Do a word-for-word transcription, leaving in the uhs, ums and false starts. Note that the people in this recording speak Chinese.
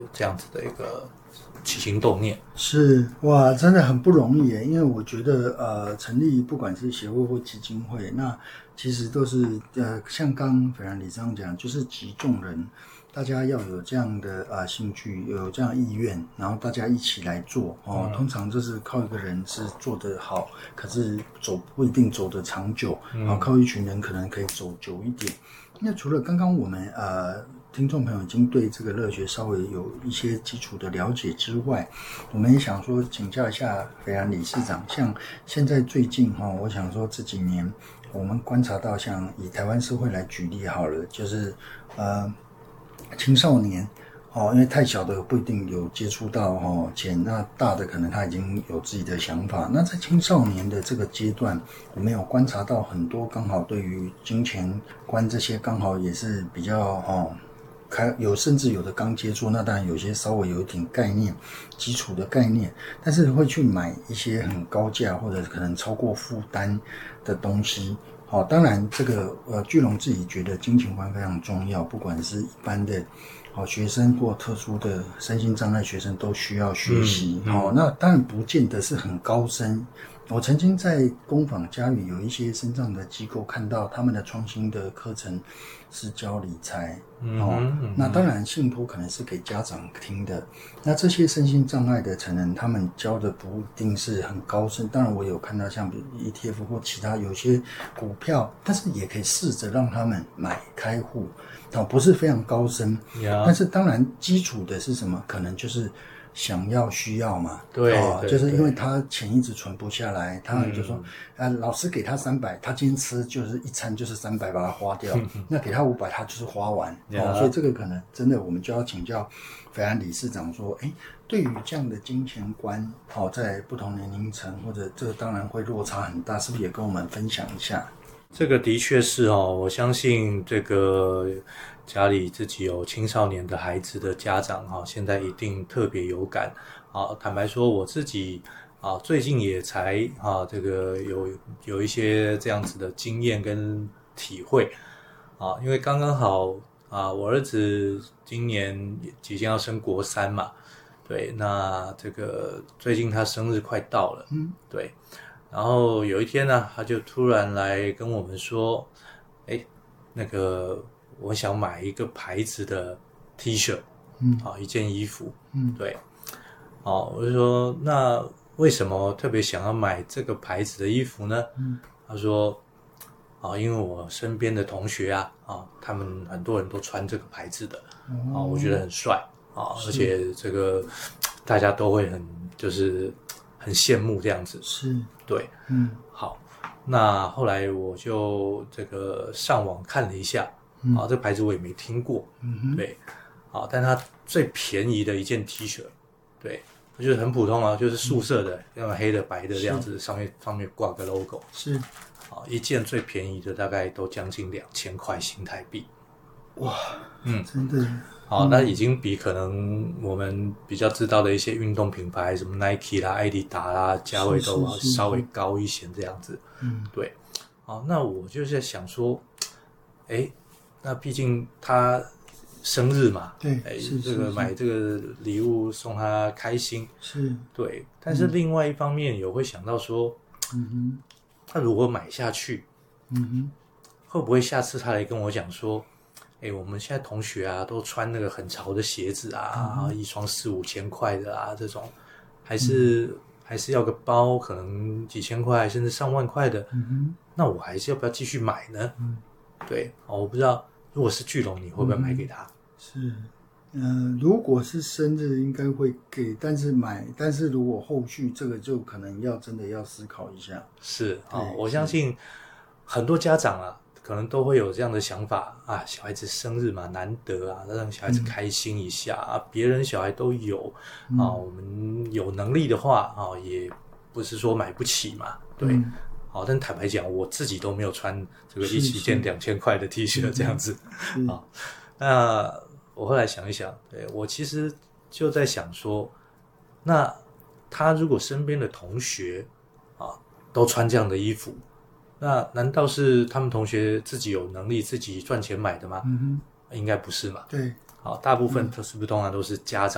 这样子的一个起心动念。 是哇，真的很不容易耶，因为我觉得呃，成立不管是协会或基金会，那其实都是呃，像刚斐然理事长讲，就是集众人，大家要有这样的啊、呃、兴趣，有这样意愿，然后大家一起来做哦。嗯、通常就是靠一个人是做得好，可是走不一定走得长久，嗯、然后靠一群人可能可以走久一点。那除了刚刚我们呃。听众朋友已经对这个乐学稍微有一些基础的了解之外，我们也想说请教一下斐然理事长，像现在最近哈，我想说这几年我们观察到，像以台湾社会来举例好了，就是呃青少年哦，因为太小的不一定有接触到哦钱，那大的可能他已经有自己的想法。那在青少年的这个阶段，我们有观察到很多刚好对于金钱观这些刚好也是比较哦。开有甚至有的刚接触，那当然有些稍微有一点概念，基础的概念，但是会去买一些很高价或者可能超过负担的东西。好、哦，当然这个呃，巨龙自己觉得金钱观非常重要，不管是一般的好、哦、学生或特殊的身心障碍学生都需要学习。好、嗯嗯哦，那当然不见得是很高深。我曾经在工坊嘉语有一些身障的机构看到他们的创新的课程是教理财，嗯哦嗯、那当然信托可能是给家长听的。那这些身心障碍的成人，他们教的不一定是很高深。当然我有看到像 E T F 或其他有些股票，但是也可以试着让他们买开户，哦，不是非常高深。Yeah. 但是当然基础的是什么？可能就是想要需要嘛， 对、 哦、 对， 就是因为他钱一直存不下来，他就说，嗯、呃，老师给他三百，他今天吃就是一餐就是三百把它花掉，那给他五百，他就是花完，哦，所以这个可能真的我们就要请教斐然理事长说，哎，对于这样的金钱观，哦，在不同年龄层或者这个当然会落差很大，是不是也跟我们分享一下？ 这个的确是哦，我相信这个家里自己有青少年的孩子的家长哈，现在一定特别有感啊。坦白说，我自己啊，最近也才啊，这个有有一些这样子的经验跟体会啊，因为刚刚好啊，我儿子今年即将要升国三嘛，对，那这个最近他生日快到了，嗯，对。然后有一天呢，他就突然来跟我们说，哎，那个我想买一个牌子的 T 恤，嗯，啊，一件衣服，嗯，对，哦，我就说那为什么特别想要买这个牌子的衣服呢？嗯，他说，啊，因为我身边的同学啊，啊，他们很多人都穿这个牌子的，啊，我觉得很帅啊，而且这个大家都会很就是很羡慕这样子， 是。 对，嗯，好，那后来我就这个上网看了一下，嗯、啊，这个牌子我也没听过，嗯哼，对，啊，但它最便宜的一件 T 恤，对，就是很普通啊，就是素色的，用、嗯、黑的、白的这样子，上面上面挂个 logo， 是， 啊，一件最便宜的大概都将近两千块新台币， 哇，嗯，真的。 好，那已经比可能我们比较知道的一些运动品牌，什么 Nike 啦、艾迪达啦，价位都稍微高一些这样子。嗯，对。好，那我就在想说，哎，那毕竟他生日嘛， 对， 哎，这个买这个礼物送他开心， 是， 对。但是另外一方面也会想到说，嗯哼，他如果买下去，嗯哼，会不会下次他来跟我讲说？哎，我们现在同学啊，都穿那个很潮的鞋子啊，嗯、一双四五千块的啊，这种，还是、嗯、还是要个包，可能几千块甚至上万块的，嗯、那我还是要不要继续买呢？嗯、对，我不知道，如果是巨龙，你会不会买给他？ 嗯、是，呃，如果是生日应该会给，但是买，但是如果后续这个就可能要真的要思考一下。 是啊、哦，我相信很多家长啊。可能都会有这样的想法啊，小孩子生日嘛，难得啊，让小孩子开心一下、嗯、啊，别人小孩都有、嗯、啊，我们有能力的话啊，也不是说买不起嘛，对，嗯、好，但坦白讲，我自己都没有穿这个一一件两千块的 T 恤这样子啊。那我后来想一想，对，我其实就在想说，那他如果身边的同学啊都穿这样的衣服。那难道是他们同学自己有能力自己赚钱买的吗？嗯哼，应该不是嘛。 对， 好，大部分都是不是通常都是家长